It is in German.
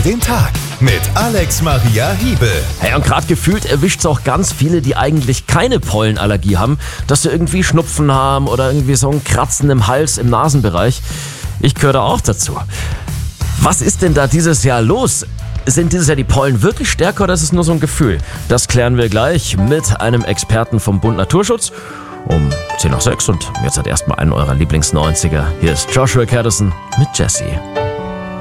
in den Tag mit Alex Maria Hiebel. Hey, und gerade gefühlt erwischt es auch ganz viele, die eigentlich keine Pollenallergie haben, dass sie irgendwie Schnupfen haben oder irgendwie so ein Kratzen im Hals, im Nasenbereich. Ich gehöre da auch dazu. Was ist denn da dieses Jahr los? Sind dieses Jahr die Pollen wirklich stärker oder ist es nur so ein Gefühl? Das klären wir gleich mit einem Experten vom Bund Naturschutz um 10 nach 6 und jetzt hat erstmal einen eurer Lieblings-90er. Hier ist Joshua Caddison mit Jessie.